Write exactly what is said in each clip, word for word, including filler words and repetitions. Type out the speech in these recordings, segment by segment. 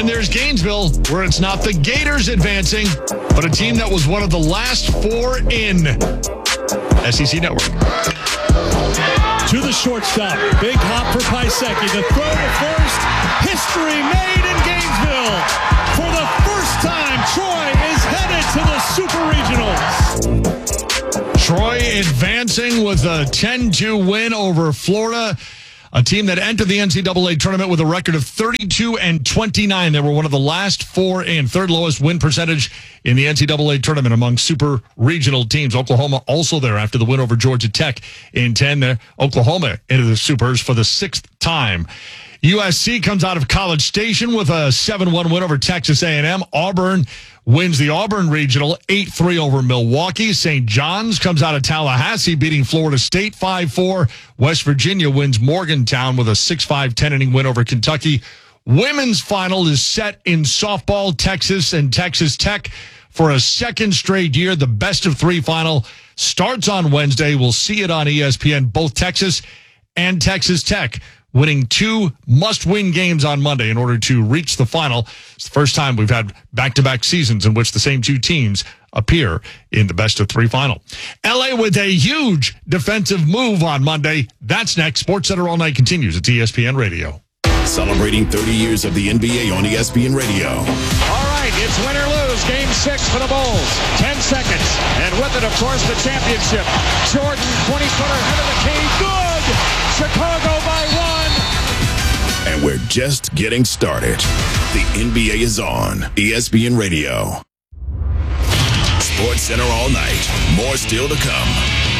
then there's Gainesville, where it's not the Gators advancing, but a team that was one of the last four in. S E C Network. To the shortstop. Big hop for Piasecki. The throw to first. History made in Gainesville. For the first time, Troy is headed to the Super Regionals. Troy advancing with a ten two win over Florida. A team that entered the N C double A tournament with a record of thirty-two and twenty-nine. They were one of the last four in, third lowest win percentage in the N C double A tournament among super regional teams. Oklahoma also there after the win over Georgia Tech in ten. There, Oklahoma into the Supers for the sixth time. U S C comes out of College Station with a seven one win over Texas A and M. Auburn wins the Auburn Regional eight three over Milwaukee. Saint John's comes out of Tallahassee, beating Florida State five four. West Virginia wins Morgantown with a six five ten-inning win over Kentucky. Women's final is set in softball. Texas and Texas Tech for a second straight year. The best of three final starts on Wednesday. We'll see it on E S P N. Both Texas and Texas Tech winning two must-win games on Monday in order to reach the final. It's the first time we've had back-to-back seasons in which the same two teams appear in the best-of-three final. L A with a huge defensive move on Monday. That's next. SportsCenter All Night continues at E S P N Radio. Celebrating thirty years of the N B A on E S P N Radio. All right, it's win or lose. Game six for the Bulls. Ten seconds. And with it, of course, the championship. Jordan, twenty-footer, head of the key. Good! Chicago by one. And we're just getting started. The N B A is on E S P N Radio. SportsCenter All Night. More still to come.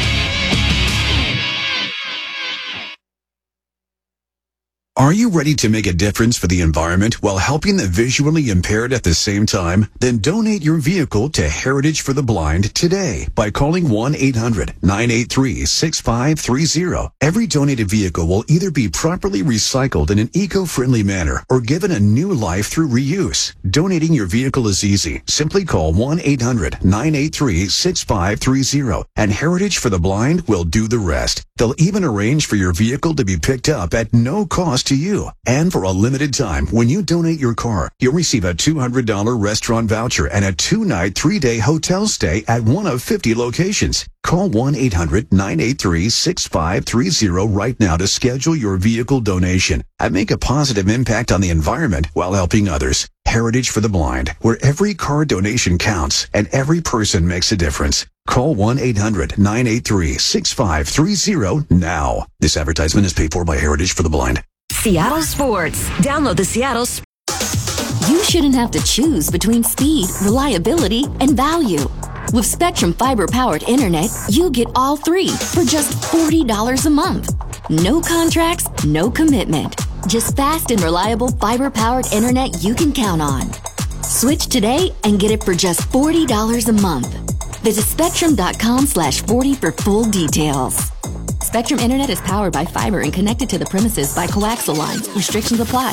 Are you ready to make a difference for the environment while helping the visually impaired at the same time? Then donate your vehicle to Heritage for the Blind today by calling one eight hundred nine eight three six five three zero. Every donated vehicle will either be properly recycled in an eco-friendly manner or given a new life through reuse. Donating your vehicle is easy. Simply call one eight hundred nine eight three six five three zero and Heritage for the Blind will do the rest. They'll even arrange for your vehicle to be picked up at no cost to you. And for a limited time, when you donate your car, you'll receive a two hundred dollars restaurant voucher and a two-night, three-day hotel stay at one of fifty locations. Call one eight hundred nine eight three six five three zero right now to schedule your vehicle donation and make a positive impact on the environment while helping others. Heritage for the Blind, where every car donation counts and every person makes a difference. Call one eight hundred nine eight three six five three zero now. This advertisement is paid for by Heritage for the Blind. Seattle Sports. Download the Seattle Sports. You shouldn't have to choose between speed, reliability, and value. With Spectrum fiber-powered internet, you get all three for just forty dollars a month. No contracts, no commitment. Just fast and reliable fiber-powered internet you can count on. Switch today and get it for just forty dollars a month. Visit spectrum.com slash 40 for full details. Spectrum Internet is powered by fiber and connected to the premises by coaxial lines. Restrictions apply.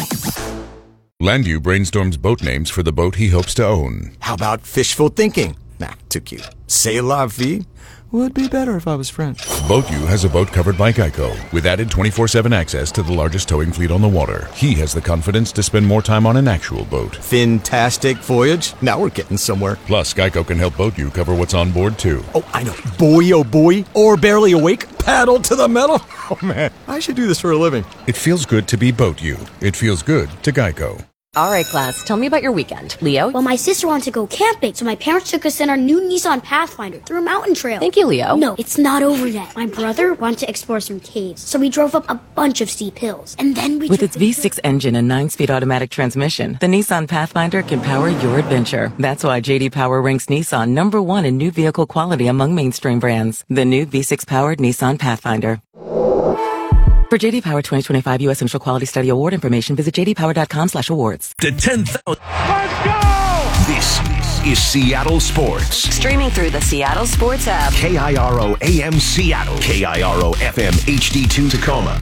Landu brainstorms boat names for the boat he hopes to own. How about fishful thinking? Nah, too cute. C'est la vie? Would be better if I was French. BoatU has a boat covered by Geico with added twenty-four seven access to the largest towing fleet on the water. He has the confidence to spend more time on an actual boat. Fantastic voyage. Now we're getting somewhere. Plus, Geico can help BoatU cover what's on board, too. Oh, I know. Boy, oh boy. Or barely awake. Paddle to the metal. Oh, man. I should do this for a living. It feels good to be BoatU. It feels good to Geico. All right, class, tell me about your weekend. Leo? Well, my sister wanted to go camping, so my parents took us in our new Nissan Pathfinder through a mountain trail. Thank you, Leo. No, it's not over yet. My brother wanted to explore some caves, so we drove up a bunch of steep hills. And then we... With its V six engine and nine-speed automatic transmission, the Nissan Pathfinder can power your adventure. That's why J D Power ranks Nissan number one in new vehicle quality among mainstream brands. The new V six-powered Nissan Pathfinder. For J D Power twenty twenty-five U S Central Quality Study Award information, visit j d power dot com slash awards. To ten thousand. Let's go! This is Seattle Sports. Streaming through the Seattle Sports app. K I R O A M Seattle. K I R O F M H D two Tacoma.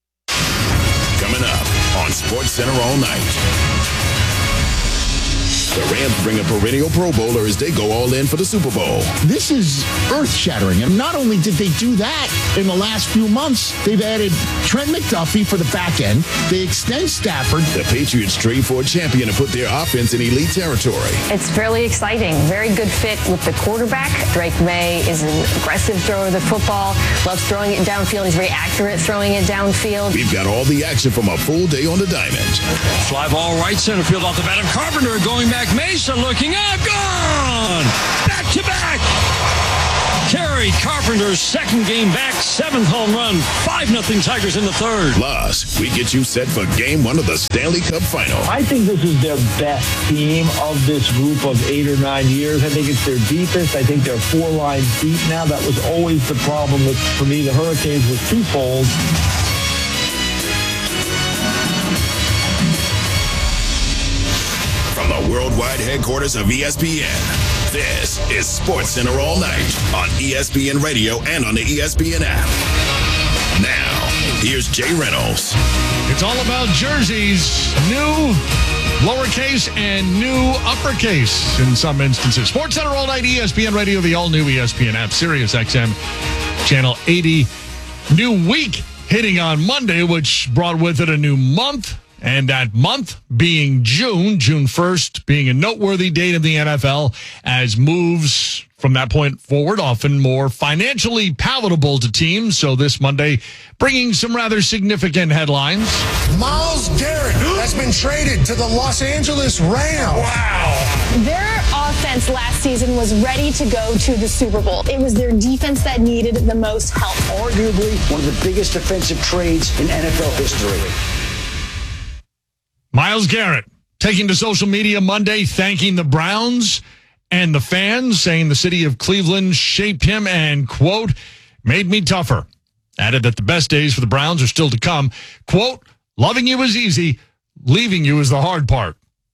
Coming up on SportsCenter All Night. The Rams bring a perennial Pro Bowler as they go all in for the Super Bowl. This is earth-shattering. And not only did they do that in the last few months, they've added Trent McDuffie for the back end. They extend Stafford. The Patriots trade for a champion to put their offense in elite territory. It's fairly exciting. Very good fit with the quarterback. Drake May is an aggressive thrower of the football, loves throwing it downfield. He's very accurate throwing it downfield. We've got all the action from a full day on the diamond. Fly ball right center field off the bat of Carpenter. Going back, Mesa looking up. Gone! Back to back! Kerry Carpenter's second game back, seventh home run, five nothing Tigers in the third. Plus, we get you set for game one of the Stanley Cup Final. I think this is their best team of this group of eight or nine years. I think it's their deepest. I think they're four lines deep now. That was always the problem with, for me, the Hurricanes was twofold. From the worldwide headquarters of E S P N, this is SportsCenter All Night on E S P N Radio and on the E S P N app. Now, here's Jay Reynolds. It's all about jerseys, new lowercase and new uppercase in some instances. SportsCenter All Night, E S P N Radio, the all-new E S P N app, Sirius X M, Channel eighty. New week hitting on Monday, which brought with it a new month. And that month being June, June first, being a noteworthy date in the N F L, as moves from that point forward often more financially palatable to teams. So this Monday, bringing some rather significant headlines. Myles Garrett has been traded to the Los Angeles Rams. Wow. Their offense last season was ready to go to the Super Bowl. It was their defense that needed the most help. Arguably one of the biggest defensive trades in N F L history. Myles Garrett taking to social media Monday, thanking the Browns and the fans, saying the city of Cleveland shaped him and, quote, made me tougher. Added that the best days for the Browns are still to come. Quote, loving you is easy, leaving you is the hard part.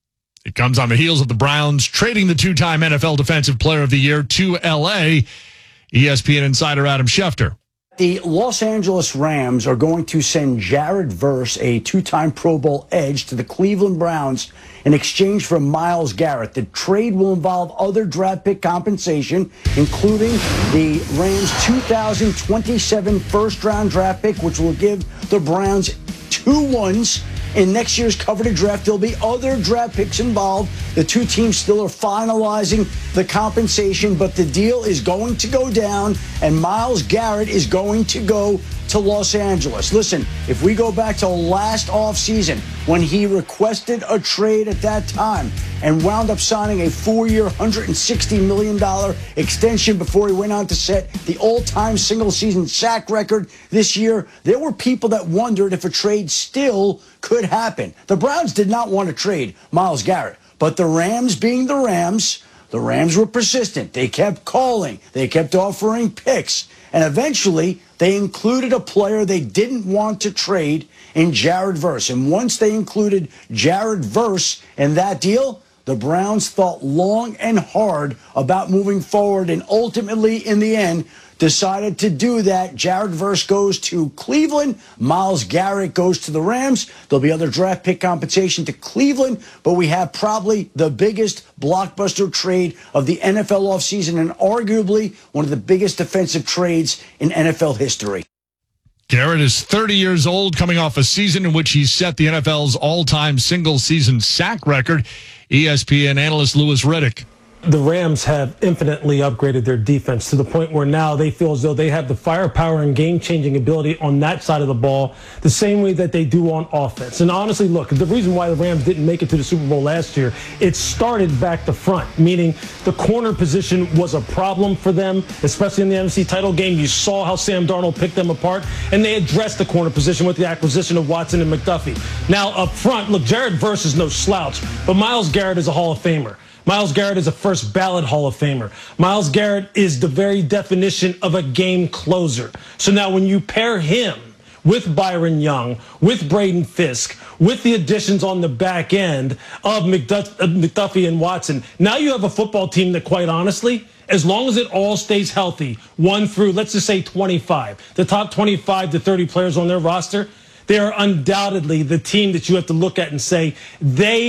It comes on the heels of the Browns trading the two-time N F L Defensive Player of the Year to L A. E S P N insider Adam Schefter. The Los Angeles Rams are going to send Jared Verse, a two-time Pro Bowl edge, to the Cleveland Browns in exchange for Myles Garrett. The trade will involve other draft pick compensation, including the Rams' two thousand twenty-seven first-round draft pick, which will give the Browns two ones. In next year's coveted draft, there'll be other draft picks involved. The two teams still are finalizing the compensation, but the deal is going to go down, and Myles Garrett is going to go to Los Angeles. Listen, if we go back to last offseason, when he requested a trade at that time and wound up signing a four-year, one hundred sixty million dollars extension before he went on to set the all-time single-season sack record this year, there were people that wondered if a trade still could happen. The Browns did not want to trade Myles Garrett, but the Rams, being the Rams, the Rams were persistent. They kept calling. They kept offering picks. And eventually, they included a player they didn't want to trade in Jared Verse. And once they included Jared Verse in that deal, the Browns thought long and hard about moving forward, and ultimately, in the end, decided to do that. Jared Verse goes to Cleveland. Myles Garrett goes to the Rams. There'll be other draft pick compensation to Cleveland, but we have probably the biggest blockbuster trade of the N F L offseason and arguably one of the biggest defensive trades in N F L history. Garrett is thirty years old, coming off a season in which he set the N F L's all-time single-season sack record. E S P N analyst Louis Riddick. The Rams have infinitely upgraded their defense to the point where now they feel as though they have the firepower and game-changing ability on that side of the ball the same way that they do on offense. And honestly, look, the reason why the Rams didn't make it to the Super Bowl last year, it started back to front, meaning the corner position was a problem for them, especially in the N F C title game. You saw how Sam Darnold picked them apart, and they addressed the corner position with the acquisition of Watson and McDuffie. Now, up front, look, Jared Verse is no slouch, but Myles Garrett is a Hall of Famer. Myles Garrett is a first ballot Hall of Famer. Myles Garrett is the very definition of a game closer. So now when you pair him with Byron Young, with Braden Fisk, with the additions on the back end of McDuff- McDuffie and Watson, now you have a football team that, quite honestly, as long as it all stays healthy, one through, let's just say twenty-five, the top twenty-five to thirty players on their roster, they are undoubtedly the team that you have to look at and say they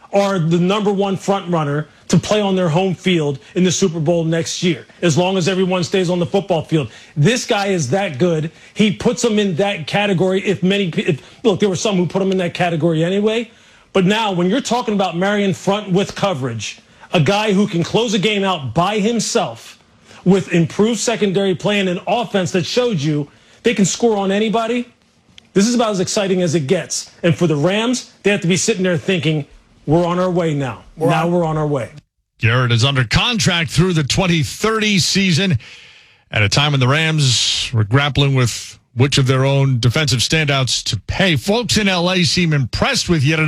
are the number one front runner to play on their home field in the Super Bowl next year, as long as everyone stays on the football field. This guy is that good. He puts them in that category. If many, if, look, there were some who put him in that category anyway. But now, when you're talking about marrying front with coverage, a guy who can close a game out by himself with improved secondary play and an offense that showed you they can score on anybody, this is about as exciting as it gets. And for the Rams, they have to be sitting there thinking, we're on our way now. We're now on. we're on our way. Garrett is under contract through the twenty thirty season at a time when the Rams were grappling with which of their own defensive standouts to pay. Folks in L A seem impressed with yet another